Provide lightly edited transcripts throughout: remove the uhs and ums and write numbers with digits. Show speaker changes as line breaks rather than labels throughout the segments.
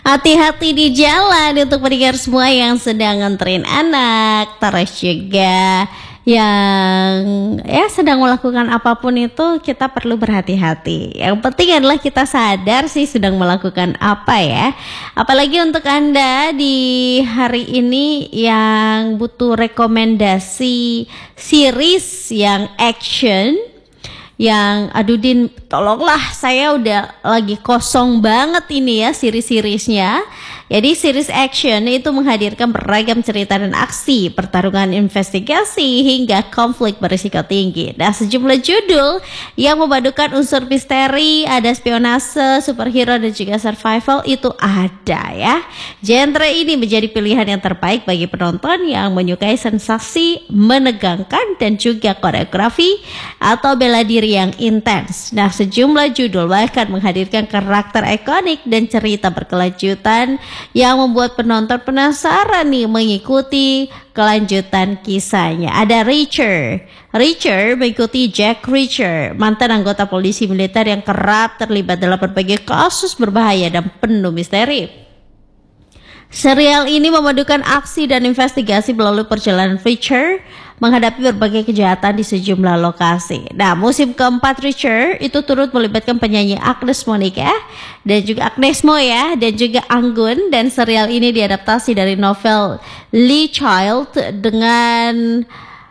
Hati-hati di jalan untuk pendengar semua yang sedang nganterin anak, terus juga yang sedang melakukan apapun itu kita perlu berhati-hati. Yang penting adalah kita sadar sih sedang melakukan apa ya. Apalagi untuk Anda di hari ini yang butuh rekomendasi series yang action, yang aduh Din, tolonglah saya udah lagi kosong banget ini ya series-seriesnya. Jadi series action itu menghadirkan beragam cerita dan aksi, pertarungan investigasi hingga konflik berisiko tinggi. Nah, sejumlah judul yang memadukan unsur misteri, ada spionase, superhero dan juga survival itu ada ya. Genre ini menjadi pilihan yang terbaik bagi penonton yang menyukai sensasi menegangkan dan juga koreografi atau bela diri yang intens. Nah, sejumlah judul bahkan menghadirkan karakter ikonik dan cerita berkelanjutan yang membuat penonton penasaran nih mengikuti kelanjutan kisahnya. Ada Reacher mengikuti Jack Reacher, mantan anggota polisi militer yang kerap terlibat dalam berbagai kasus berbahaya dan penuh misteri. Serial ini memadukan aksi dan investigasi melalui perjalanan Reacher menghadapi berbagai kejahatan di sejumlah lokasi. Nah, musim keempat Reacher itu turut melibatkan penyanyi Agnes Monica dan juga Agnes Mo ya, dan juga Anggun, dan serial ini diadaptasi dari novel Lee Child dengan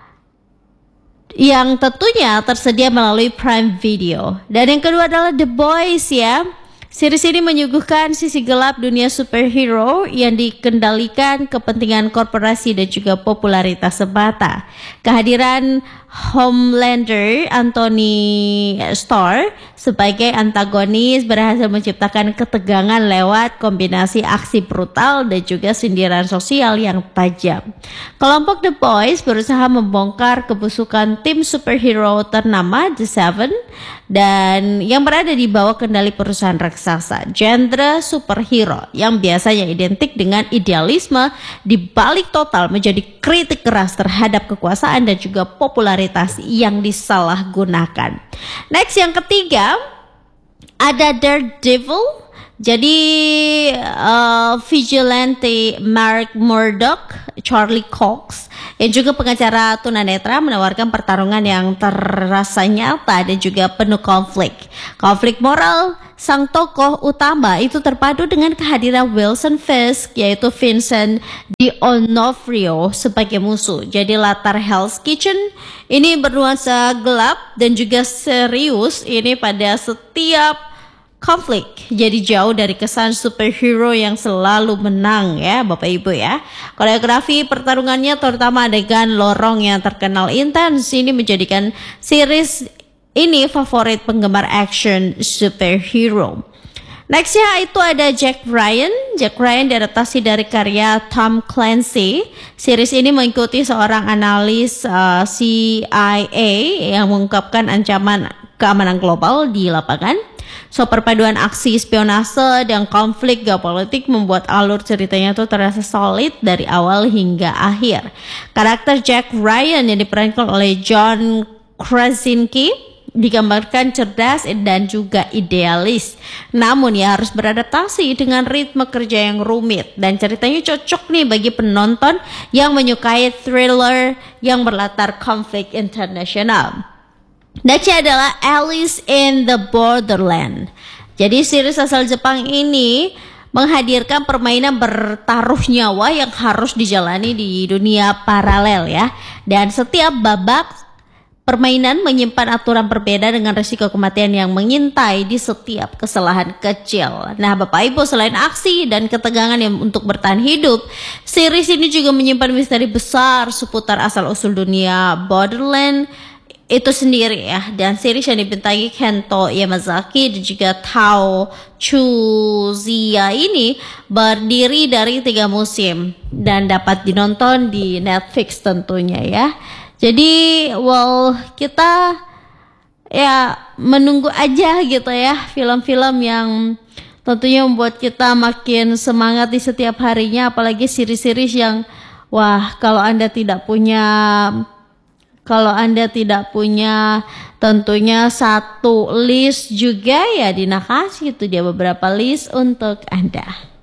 yang tentunya tersedia melalui Prime Video. Dan yang kedua adalah The Boys ya. Series ini menyuguhkan sisi gelap dunia superhero yang dikendalikan kepentingan korporasi dan juga popularitas semata. Kehadiran Homelander Anthony Starr sebagai antagonis berhasil menciptakan ketegangan lewat kombinasi aksi brutal dan juga sindiran sosial yang tajam. Kelompok The Boys berusaha membongkar kebusukan tim superhero ternama The Seven dan yang berada di bawah kendali perusahaan raksasa. Genre superhero yang biasanya identik dengan idealisme dibalik total menjadi kritik keras terhadap kekuasaan dan juga popularitas yang disalahgunakan. Next, yang ketiga ada Daredevil. Jadi vigilante Mark Murdock, Charlie Cox, yang juga pengacara tunanetra menawarkan pertarungan yang terasa nyata dan juga penuh konflik. Konflik moral sang tokoh utama itu terpadu dengan kehadiran Wilson Fisk, yaitu Vincent D'Onofrio sebagai musuh. Jadi latar Hell's Kitchen ini bernuansa gelap dan juga serius ini pada setiap konflik. Jadi jauh dari kesan superhero yang selalu menang ya Bapak Ibu ya. Koreografi pertarungannya terutama adegan lorong yang terkenal intens ini menjadikan series ini favorit penggemar action superhero. Nextnya itu ada Jack Ryan. Jack Ryan diadaptasi dari karya Tom Clancy. Series ini mengikuti seorang analis CIA yang mengungkapkan ancaman keamanan global di lapangan. So, perpaduan aksi spionase dan konflik geopolitik membuat alur ceritanya tuh terasa solid dari awal hingga akhir. Karakter Jack Ryan yang diperankan oleh John Krasinski digambarkan cerdas dan juga idealis. Namun ya harus beradaptasi dengan ritme kerja yang rumit, dan ceritanya cocok nih bagi penonton yang menyukai thriller yang berlatar konflik internasional. Next adalah Alice in the Borderland. Jadi series asal Jepang ini menghadirkan permainan bertaruh nyawa yang harus dijalani di dunia paralel ya. Dan setiap babak permainan menyimpan aturan berbeda dengan risiko kematian yang mengintai di setiap kesalahan kecil. Nah Bapak Ibu, selain aksi dan ketegangan yang untuk bertahan hidup, series ini juga menyimpan misteri besar seputar asal-usul dunia Borderland itu sendiri ya. Dan series yang dibintangi Kento Yamazaki dan juga Tao Chuziya ini berdiri dari 3 musim dan dapat dinonton di Netflix tentunya ya. Jadi kita ya menunggu aja gitu ya film-film yang tentunya membuat kita makin semangat di setiap harinya, apalagi series-series yang kalau Anda tidak punya tentunya satu list juga ya, Dina kasih itu dia beberapa list untuk Anda.